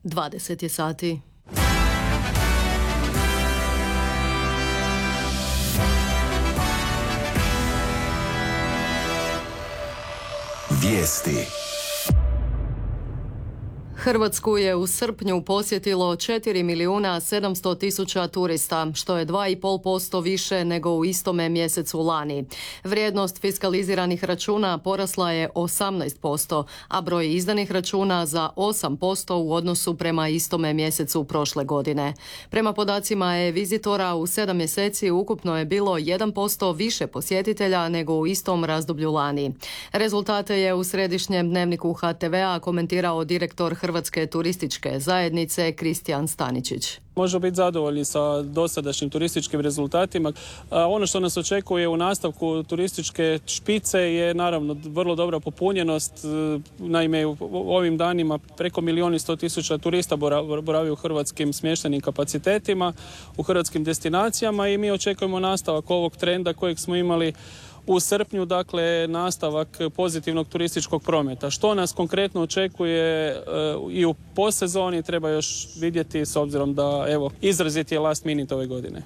20 je sati. Vijesti. Hrvatsku je u srpnju posjetilo 4.700.000 turista, što je 2,5% više nego u istome mjesecu lani. Vrijednost fiskaliziranih računa porasla je 18%, a broj izdanih računa za 8% u odnosu prema istome mjesecu prošle godine. Prema podacima e-vizitora u 7 mjeseci ukupno je bilo 1% više posjetitelja nego u istom razdoblju lani. Rezultate je u središnjem dnevniku HTV-a komentirao direktor Hrvatske turističke zajednice Kristijan Staničić. Možemo biti zadovoljni sa dosadašnjim turističkim rezultatima. Ono što nas očekuje u nastavku turističke špice je naravno vrlo dobra popunjenost. Naime, u ovim danima preko 1.100.000 turista boravi u hrvatskim smještajnim kapacitetima, u hrvatskim destinacijama i mi očekujemo nastavak ovog trenda kojeg smo imali u srpnju, dakle nastavak pozitivnog turističkog prometa. Što nas konkretno očekuje i u posezoni treba još vidjeti s obzirom da izrazit je last minute ove godine.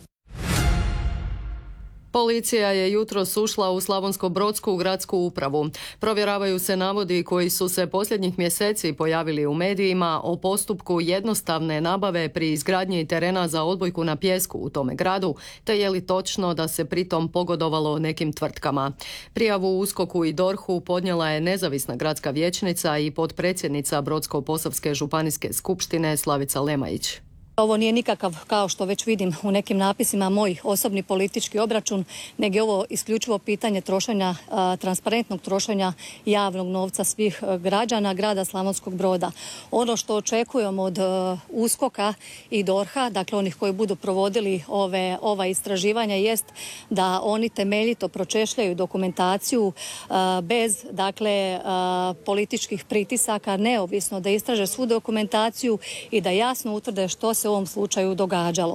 Policija je jutros ušla u Slavonsko-brodsku gradsku upravu. Provjeravaju se navodi koji su se posljednjih mjeseci pojavili u medijima o postupku jednostavne nabave pri izgradnji terena za odbojku na pijesku u tome gradu, te je li točno da se pritom pogodovalo nekim tvrtkama. Prijavu USKOK-u i DORH-u podnijela je nezavisna gradska vijećnica i potpredsjednica Brodsko-posavske županijske skupštine Slavica Lemajić. Ovo nije nikakav, kao što već vidim u nekim napisima, moj osobni politički obračun, nego je ovo isključivo pitanje trošenja, transparentnog trošenja javnog novca svih građana grada Slavonskog Broda. Ono što očekujemo od USKOK-a i DORH-a, dakle onih koji budu provodili ova istraživanja, jest da oni temeljito pročešljaju dokumentaciju bez političkih pritisaka, neovisno da istraže svu dokumentaciju i da jasno utvrde što se u ovom slučaju događalo.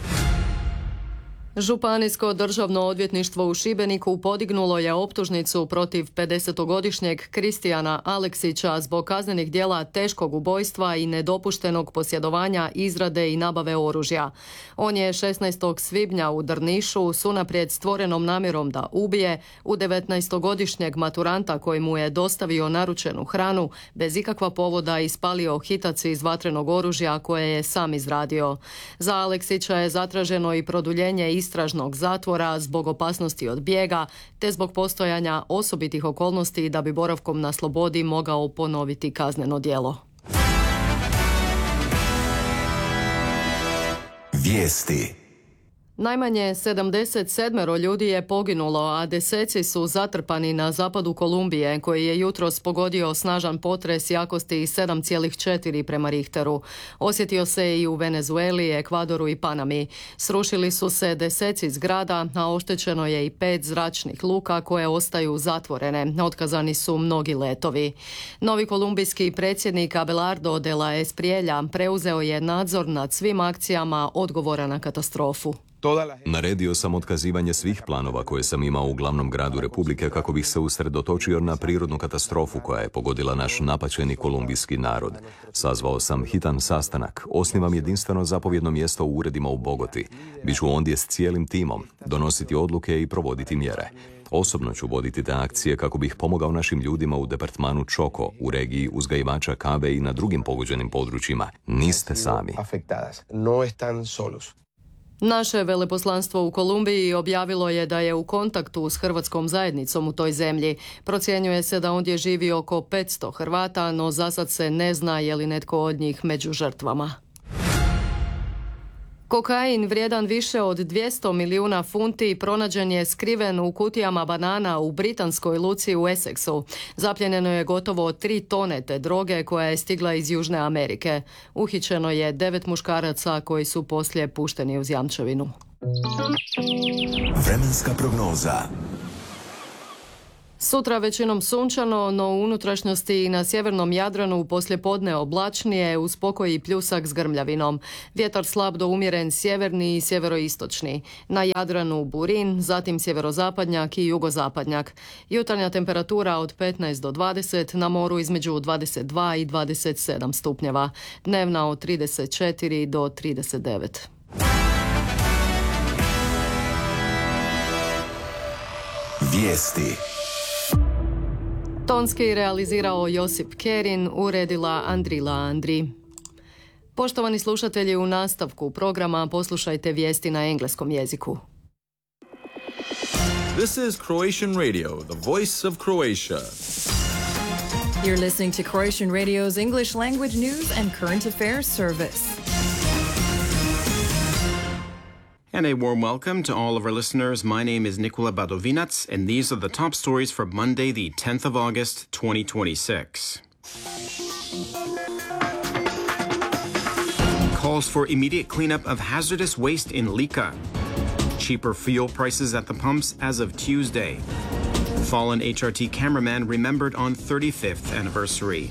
Županijsko državno odvjetništvo u Šibeniku podignulo je optužnicu protiv 50-godišnjeg Kristijana Aleksića zbog kaznenih djela teškog ubojstva i nedopuštenog posjedovanja, izrade i nabave oružja. On je 16. svibnja u Drnišu s unaprijed stvorenom namjerom da ubije u 19-godišnjeg maturanta koji mu je dostavio naručenu hranu bez ikakva povoda ispalio hitac iz vatrenog oružja koje je sam izradio. Za Aleksića je zatraženo i produljenje istražnog zatvora zbog opasnosti od bijega te zbog postojanja osobitih okolnosti da bi boravkom na slobodi mogao ponoviti kazneno djelo. Vijesti. Najmanje 77 ljudi je poginulo, a deseci su zatrpani na zapadu Kolumbije, koji je jutros pogodio snažan potres jakosti 7,4 prema Richteru. Osjetio se i u Venezueli, Ekvadoru i Panami. Srušili su se deseci zgrada, a oštećeno je i 5 zračnih luka koje ostaju zatvorene. Otkazani su mnogi letovi. Novi kolumbijski predsjednik Abelardo de la Espriella preuzeo je nadzor nad svim akcijama odgovora na katastrofu. Naredio sam otkazivanje svih planova koje sam imao u glavnom gradu Republike kako bih se usredotočio na prirodnu katastrofu koja je pogodila naš napaćeni kolumbijski narod. Sazvao sam hitan sastanak, osnivam jedinstveno zapovjedno mjesto u uredima u Bogoti. Biću ondje s cijelim timom, donositi odluke i provoditi mjere. Osobno ću voditi te akcije kako bih pomogao našim ljudima u departmanu Choco, u regiji uzgajivača kave i na drugim pogođenim područjima. Niste sami. Naše veleposlanstvo u Kolumbiji objavilo je da je u kontaktu s hrvatskom zajednicom u toj zemlji. Procjenjuje se da ondje živi oko 500 Hrvata, no zasad se ne zna je li netko od njih među žrtvama. Kokain vrijedan više od 200 milijuna funti pronađen je skriven u kutijama banana u britanskoj luci u Essexu. Zapljenjeno je gotovo 3 tone te droge koja je stigla iz Južne Amerike. Uhićeno je 9 muškaraca koji su poslije pušteni uz jamčevinu. 'Vremenska prognoza. Sutra većinom sunčano, no u unutrašnjosti i na sjevernom Jadranu poslijepodne oblačnije uz pokoj i pljusak s grmljavinom. Vjetar slab do umjeren sjeverni i sjeveroistočni. Na Jadranu burin, zatim sjeverozapadnjak i jugozapadnjak. Jutarnja temperatura od 15 do 20, na moru između 22 i 27 stupnjeva. Dnevna od 34 do 39. Vijesti. Tonski realizirao Josip Kerin, uredila Andrila Andri. Poštovani slušatelji, u nastavku programa poslušajte vijesti na engleskom jeziku. This is Croatian Radio, the voice of Croatia. You're listening to Croatian Radio's English language news and current affairs service. And a warm welcome to all of our listeners. My name is Nikola Badovinac, and these are the top stories for Monday, the 10th of August, 2026. Calls for immediate cleanup of hazardous waste in Lika. Cheaper fuel prices at the pumps as of Tuesday. Fallen HRT cameraman remembered on 35th anniversary.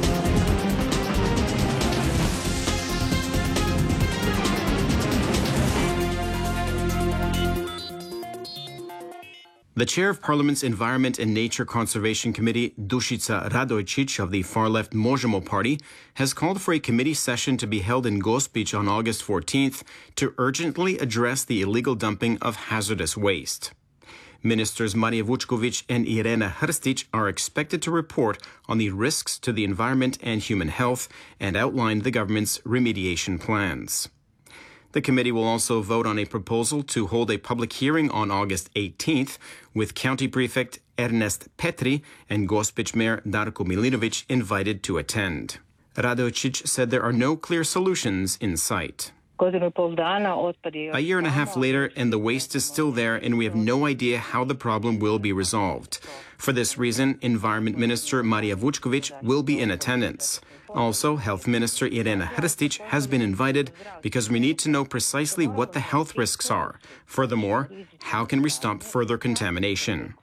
The chair of Parliament's Environment and Nature Conservation Committee, Dušica Radojčić of the far-left Možemo party, has called for a committee session to be held in Gospić on August 14th to urgently address the illegal dumping of hazardous waste. Ministers Marija Vučković and Irena Hrstić are expected to report on the risks to the environment and human health and outline the government's remediation plans. The committee will also vote on a proposal to hold a public hearing on August 18th with County Prefect Ernest Petri and Gospić Mayor Darko Milinović invited to attend. Radojčić said there are no clear solutions in sight. A year and a half later, and the waste is still there, and we have no idea how the problem will be resolved. For this reason, Environment Minister Marija Vučković will be in attendance. Also, Health Minister Irena Hrstić has been invited because we need to know precisely what the health risks are. Furthermore, how can we stop further contamination?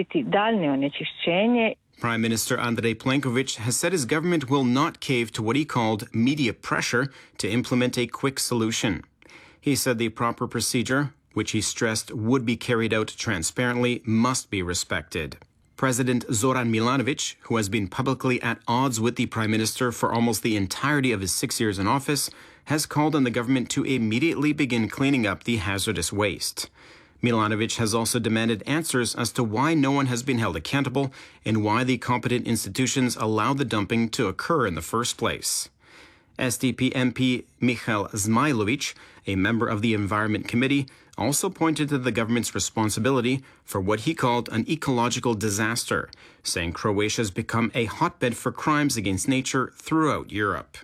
Prime Minister Andrej Plenković has said his government will not cave to what he called media pressure to implement a quick solution. He said the proper procedure, which he stressed would be carried out transparently, must be respected. President Zoran Milanović, who has been publicly at odds with the Prime Minister for almost the entirety of his 6 years in office, has called on the government to immediately begin cleaning up the hazardous waste. Milanović has also demanded answers as to why no one has been held accountable and why the competent institutions allowed the dumping to occur in the first place. SDP MP Mihail Zmajlović, a member of the Environment Committee, also pointed to the government's responsibility for what he called an ecological disaster, saying Croatia has become a hotbed for crimes against nature throughout Europe.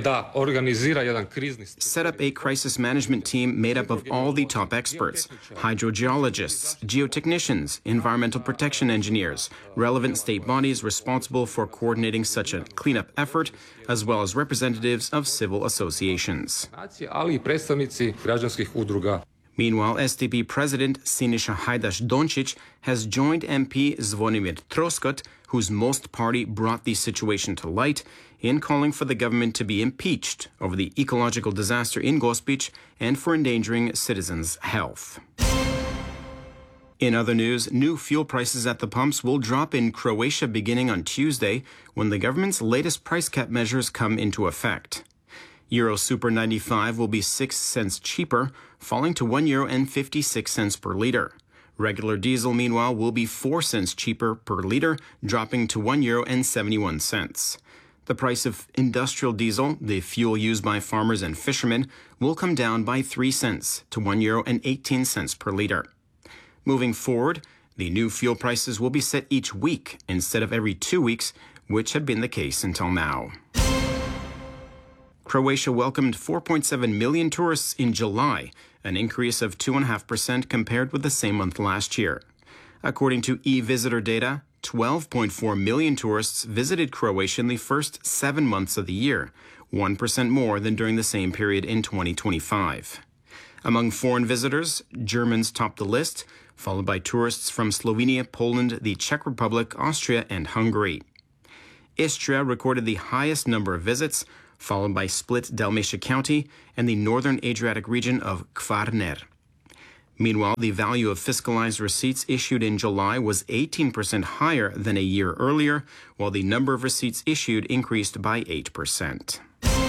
Set up a crisis management team made up of all the top experts, hydrogeologists, geotechnicians, environmental protection engineers, relevant state bodies responsible for coordinating such a cleanup effort, as well as representatives of civil associations. Meanwhile, SDP President Siniša Hajdaš-Dončić has joined MP Zvonimir Troskot, whose Most party brought the situation to light, in calling for the government to be impeached over the ecological disaster in Gospić and for endangering citizens' health. In other news, new fuel prices at the pumps will drop in Croatia beginning on Tuesday when the government's latest price cap measures come into effect. Euro Super 95 will be 6 cents cheaper, falling to €1.56 per litre. Regular diesel, meanwhile, will be 4 cents cheaper per litre, dropping to €1.71. The price of industrial diesel, the fuel used by farmers and fishermen, will come down by 3 cents to €1.18 per litre. Moving forward, the new fuel prices will be set each week instead of every 2 weeks, which had been the case until now. Croatia welcomed 4.7 million tourists in July, an increase of 2.5% compared with the same month last year. According to e-visitor data, 12.4 million tourists visited Croatia in the first 7 months of the year, 1% more than during the same period in 2025. Among foreign visitors, Germans topped the list, followed by tourists from Slovenia, Poland, the Czech Republic, Austria, and Hungary. Istria recorded the highest number of visits, followed by Split, Dalmatia County, and the northern Adriatic region of Kvarner. Meanwhile, the value of fiscalized receipts issued in July was 18% higher than a year earlier, while the number of receipts issued increased by 8%.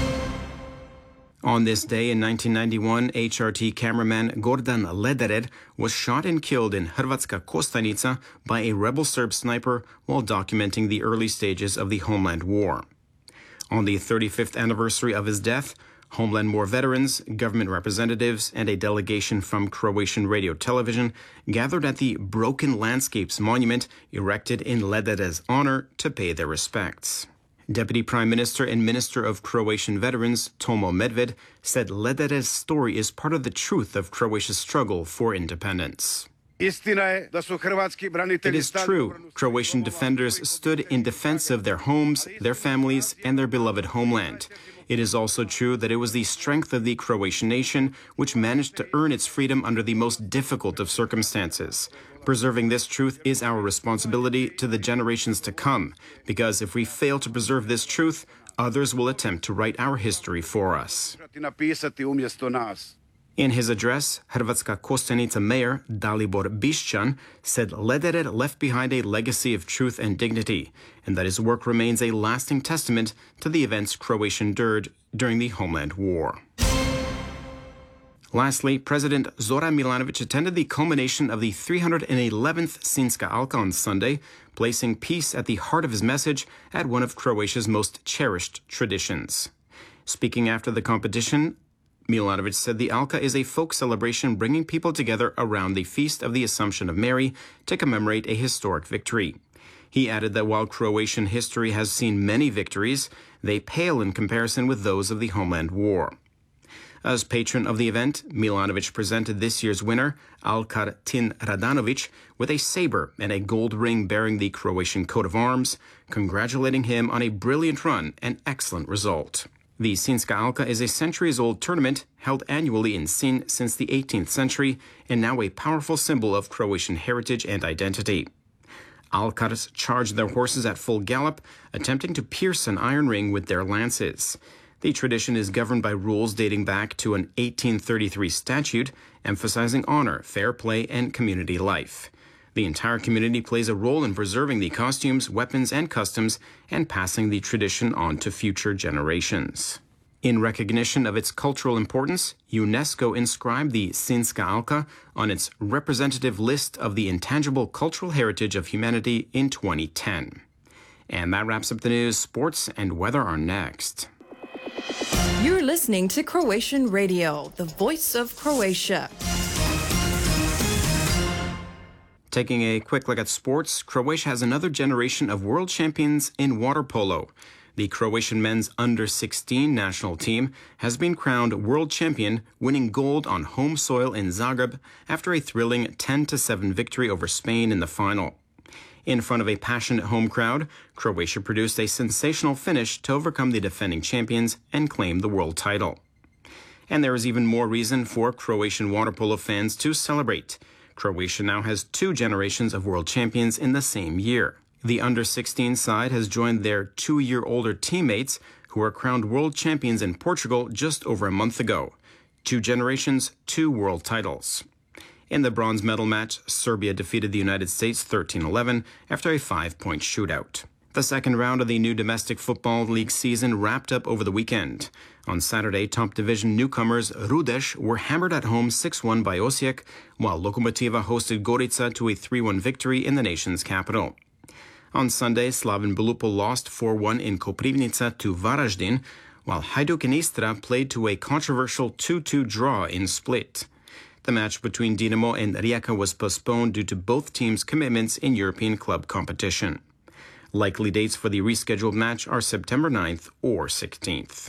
On this day in 1991, HRT cameraman Gordan Lederer was shot and killed in Hrvatska Kostajnica by a rebel Serb sniper while documenting the early stages of the Homeland War. On the 35th anniversary of his death, Homeland War veterans, government representatives, and a delegation from Croatian radio television gathered at the Broken Landscapes Monument erected in Lederer's honor to pay their respects. Deputy Prime Minister and Minister of Croatian Veterans, Tomo Medved, said Lederer's story is part of the truth of Croatia's struggle for independence. It is true. Croatian defenders stood in defense of their homes, their families, and their beloved homeland. It is also true that it was the strength of the Croatian nation which managed to earn its freedom under the most difficult of circumstances. Preserving this truth is our responsibility to the generations to come, because if we fail to preserve this truth, others will attempt to write our history for us. In his address, Hrvatska Kostajnica Mayor Dalibor Bišćan said Lederer left behind a legacy of truth and dignity, and that his work remains a lasting testament to the events Croatia endured during the Homeland War. Lastly, President Zoran Milanovic attended the culmination of the 311th Sinjska Alka on Sunday, placing peace at the heart of his message at one of Croatia's most cherished traditions. Speaking after the competition, Milanovic said the Alka is a folk celebration bringing people together around the Feast of the Assumption of Mary to commemorate a historic victory. He added that while Croatian history has seen many victories, they pale in comparison with those of the Homeland War. As patron of the event, Milanovic presented this year's winner, Alkar Tin Radanovic, with a saber and a gold ring bearing the Croatian coat of arms, congratulating him on a brilliant run and excellent result. The Sinjska Alka is a centuries-old tournament held annually in Sinj since the 18th century and now a powerful symbol of Croatian heritage and identity. Alkars charged their horses at full gallop, attempting to pierce an iron ring with their lances. The tradition is governed by rules dating back to an 1833 statute emphasizing honor, fair play, and community life. The entire community plays a role in preserving the costumes, weapons, and customs and passing the tradition on to future generations. In recognition of its cultural importance, UNESCO inscribed the Sinjska Alka on its representative list of the intangible cultural heritage of humanity in 2010. And that wraps up the news. Sports and weather are next. You're listening to Croatian Radio, the voice of Croatia. Taking a quick look at sports, Croatia has another generation of world champions in water polo. The Croatian men's under-16 national team has been crowned world champion, winning gold on home soil in Zagreb after a thrilling 10-7 victory over Spain in the final. In front of a passionate home crowd, Croatia produced a sensational finish to overcome the defending champions and claim the world title. And there is even more reason for Croatian water polo fans to celebrate. Croatia now has 2 generations of world champions in the same year. The under-16 side has joined their 2-year-older teammates who were crowned world champions in Portugal just over a month ago. 2 generations, 2 world titles. In the bronze medal match, Serbia defeated the United States 13-11 after a 5-point shootout. The second round of the new domestic football league season wrapped up over the weekend. On Saturday, top division newcomers Rudeš were hammered at home 6-1 by Osijek, while Lokomotiva hosted Gorica to a 3-1 victory in the nation's capital. On Sunday, Slaven Belupo lost 4-1 in Koprivnica to Varaždin, while Hajduk and Istra played to a controversial 2-2 draw in Split. The match between Dinamo and Rijeka was postponed due to both teams' commitments in European club competition. Likely dates for the rescheduled match are September 9th or 16th.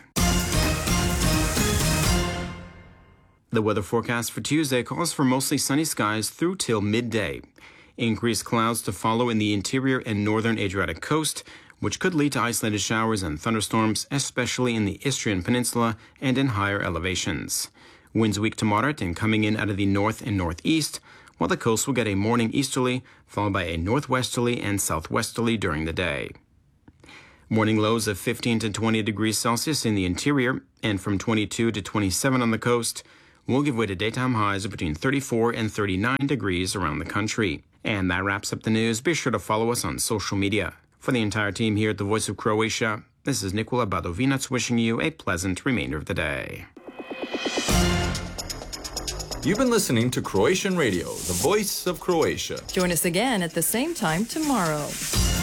The weather forecast for Tuesday calls for mostly sunny skies through till midday. Increased clouds to follow in the interior and northern Adriatic coast, which could lead to isolated showers and thunderstorms, especially in the Istrian Peninsula and in higher elevations. Winds weak to moderate and coming in out of the north and northeast, while the coast will get a morning easterly, followed by a northwesterly and southwesterly during the day. Morning lows of 15 to 20 degrees Celsius in the interior and from 22 to 27 on the coast will give way to daytime highs of between 34 and 39 degrees around the country. And that wraps up the news. Be sure to follow us on social media. For the entire team here at the Voice of Croatia, this is Nikola Badovinac wishing you a pleasant remainder of the day. You've been listening to Croatian Radio, the voice of Croatia. Join us again at the same time tomorrow.